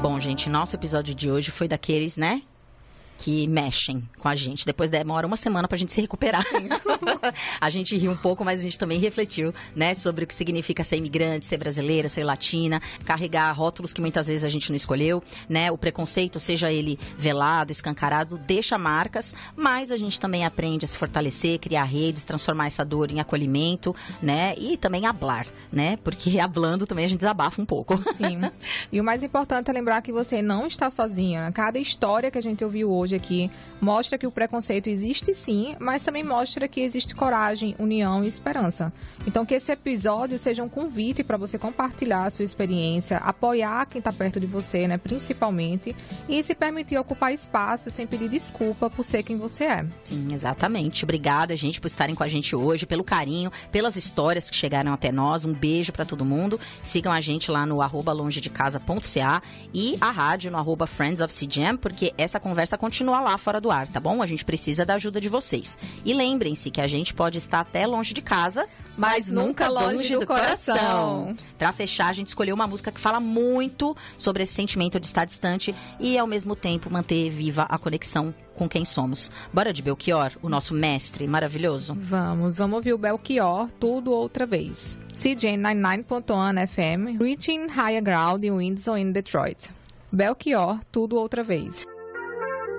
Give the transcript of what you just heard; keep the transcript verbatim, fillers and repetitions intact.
Bom, gente, nosso episódio de hoje foi daqueles, né? Que mexem com a gente. Depois demora uma semana pra gente se recuperar. A gente riu um pouco, mas a gente também refletiu, né, sobre o que significa ser imigrante, ser brasileira, ser latina, carregar rótulos que muitas vezes a gente não escolheu, né? O preconceito, seja ele velado, escancarado, deixa marcas, mas a gente também aprende a se fortalecer, criar redes, transformar essa dor em acolhimento, né? E também hablar, né? Porque hablando também a gente desabafa um pouco. Sim. E o mais importante é lembrar que você não está sozinha. Cada história que a gente ouviu hoje hoje aqui mostra que o preconceito existe sim, mas também mostra que existe coragem, união e esperança. Então que esse episódio seja um convite para você compartilhar a sua experiência, apoiar quem está perto de você, né, principalmente, e se permitir ocupar espaço sem pedir desculpa por ser quem você é. Sim, exatamente. Obrigada, gente, por estarem com a gente hoje, pelo carinho, pelas histórias que chegaram até nós. Um beijo para todo mundo. Sigam a gente lá no arroba longe de casa ponto ca e a rádio no arroba Friends of C G M, porque essa conversa continua Continua lá fora do ar, tá bom? A gente precisa da ajuda de vocês. E lembrem-se que a gente pode estar até longe de casa, mas, mas nunca longe, longe do, do coração. coração. Pra fechar, a gente escolheu uma música que fala muito sobre esse sentimento de estar distante e, ao mesmo tempo, manter viva a conexão com quem somos. Bora de Belchior, o nosso mestre maravilhoso? Vamos, vamos ouvir o Belchior, tudo outra vez. C J noventa e nove ponto um F M, Reaching Higher Ground in Windsor in Detroit. Belchior, tudo outra vez.